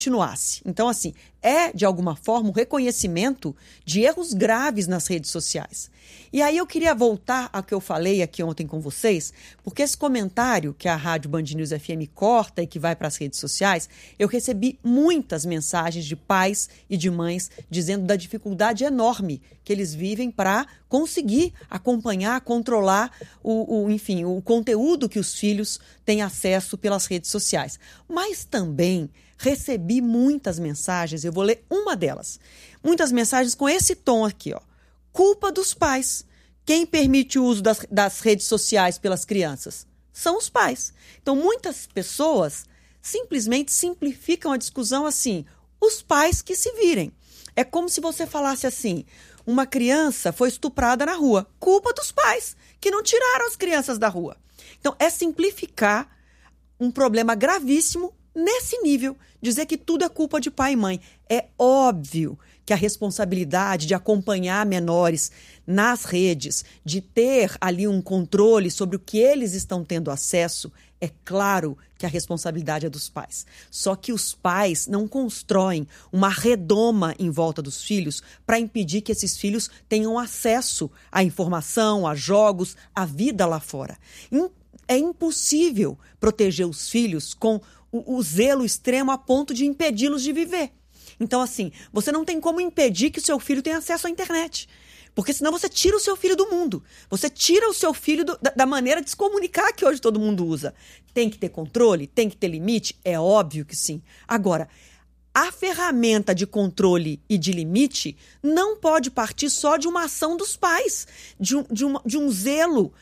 continuasse. Então, assim, é, de alguma forma, um reconhecimento de erros graves nas redes sociais. E aí eu queria voltar ao que eu falei aqui ontem com vocês, porque esse comentário que a Rádio Band News FM corta e que vai para as redes sociais, eu recebi muitas mensagens de pais e de mães dizendo da dificuldade enorme que eles vivem para conseguir acompanhar, controlar enfim, o conteúdo que os filhos têm acesso pelas redes sociais. Mas também recebi muitas mensagens, eu vou ler uma delas. Muitas mensagens com esse tom aqui, ó. Culpa dos pais. Quem permite o uso das redes sociais pelas crianças? São os pais. Então, muitas pessoas simplesmente simplificam a discussão assim, os pais que se virem. É como se você falasse assim, uma criança foi estuprada na rua. Culpa dos pais, que não tiraram as crianças da rua. Então, é simplificar um problema gravíssimo nesse nível, dizer que tudo é culpa de pai e mãe. É óbvio que a responsabilidade de acompanhar menores nas redes, de ter ali um controle sobre o que eles estão tendo acesso, é claro que a responsabilidade é dos pais. Só que os pais não constroem uma redoma em volta dos filhos para impedir que esses filhos tenham acesso à informação, a jogos, à vida lá fora. É impossível proteger os filhos com o zelo extremo a ponto de impedi-los de viver. Então, assim, você não tem como impedir que o seu filho tenha acesso à internet. Porque senão você tira o seu filho do mundo. Você tira o seu filho da maneira de se comunicar que hoje todo mundo usa. Tem que ter controle? Tem que ter limite? É óbvio que sim. Agora, a ferramenta de controle e de limite não pode partir só de uma ação dos pais, de um zelo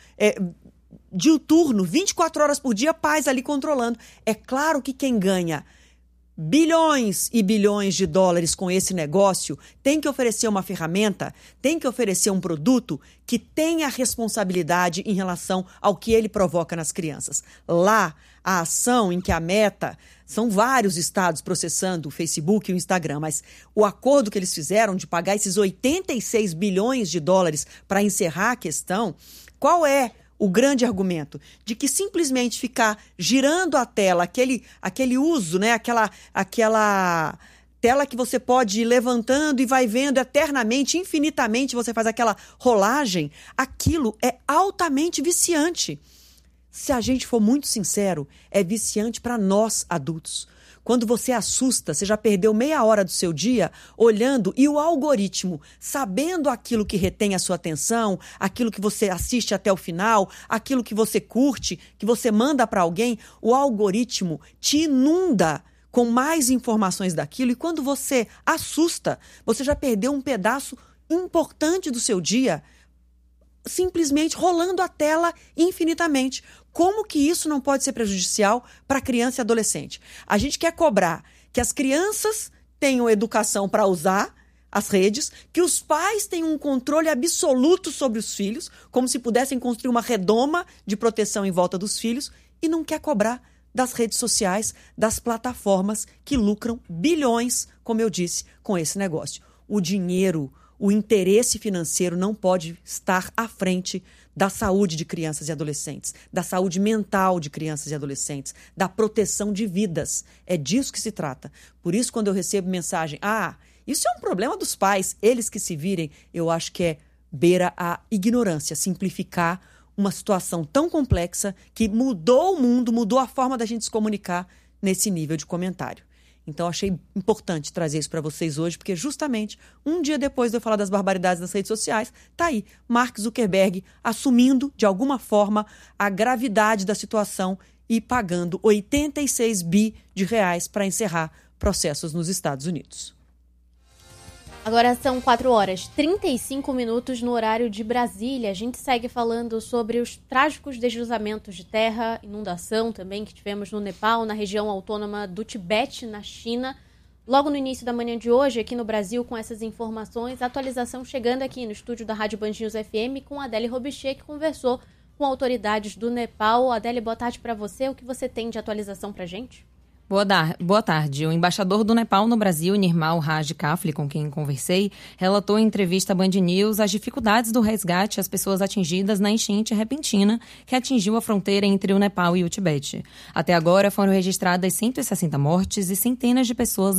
diuturno, 24 horas por dia, pais ali controlando. É claro que quem ganha bilhões e bilhões de dólares com esse negócio tem que oferecer uma ferramenta, tem que oferecer um produto que tenha responsabilidade em relação ao que ele provoca nas crianças. Lá, a ação em que a Meta, são vários estados processando o Facebook e o Instagram, mas o acordo que eles fizeram de pagar esses 86 bilhões de dólares para encerrar a questão, qual é o grande argumento? De que simplesmente ficar girando a tela, aquele uso, né? Aquela tela que você pode ir levantando e vai vendo eternamente, infinitamente, você faz aquela rolagem, aquilo é altamente viciante. Se a gente for muito sincero, é viciante para nós adultos. Quando você assusta, você já perdeu meia hora do seu dia olhando e o algoritmo, sabendo aquilo que retém a sua atenção, aquilo que você assiste até o final, aquilo que você curte, que você manda para alguém, o algoritmo te inunda com mais informações daquilo e quando você assusta, você já perdeu um pedaço importante do seu dia simplesmente rolando a tela infinitamente. Como que isso não pode ser prejudicial para criança e adolescente? A gente quer cobrar que as crianças tenham educação para usar as redes, que os pais tenham um controle absoluto sobre os filhos, como se pudessem construir uma redoma de proteção em volta dos filhos, e não quer cobrar das redes sociais, das plataformas que lucram bilhões, como eu disse, com esse negócio. O dinheiro, o interesse financeiro não pode estar à frente da saúde de crianças e adolescentes, da saúde mental de crianças e adolescentes, da proteção de vidas. É disso que se trata. Por isso, quando eu recebo mensagem, isso é um problema dos pais, eles que se virem, eu acho que beira a ignorância, simplificar uma situação tão complexa que mudou o mundo, mudou a forma da gente se comunicar nesse nível de comentário. Então, achei importante trazer isso para vocês hoje, porque justamente um dia depois de eu falar das barbaridades nas redes sociais, tá aí, Mark Zuckerberg assumindo, de alguma forma, a gravidade da situação e pagando 86 bi de reais para encerrar processos nos Estados Unidos. Agora são 4h35 no horário de Brasília. A gente segue falando sobre os trágicos deslizamentos de terra, inundação também que tivemos no Nepal, na região autônoma do Tibete, na China. Logo no início da manhã de hoje, aqui no Brasil, com essas informações, atualização chegando aqui no estúdio da Rádio Band News FM com a Adélie Robichê, que conversou com autoridades do Nepal. Adélie, boa tarde para você. O que você tem de atualização para a gente? Boa tarde. O embaixador do Nepal no Brasil, Nirmal Raj Kafle, com quem conversei, relatou em entrevista à Band News as dificuldades do resgate às pessoas atingidas na enchente repentina que atingiu a fronteira entre o Nepal e o Tibete. Até agora foram registradas 160 mortes e centenas de pessoas